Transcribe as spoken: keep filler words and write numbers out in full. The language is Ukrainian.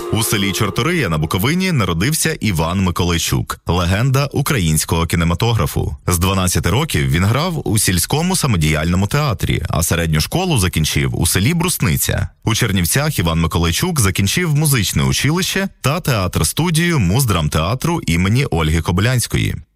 У селі Чортория на Буковині народився Іван Миколайчук, легенда українського кінематографу. З дванадцяти років він грав у сільському самодіяльному театрі, а середню школу закінчив у селі Брусниця. У Чернівцях Іван Миколайчук закінчив музичне училище та театр-студію Муздрамтеатру імені Ольги Кобилянської.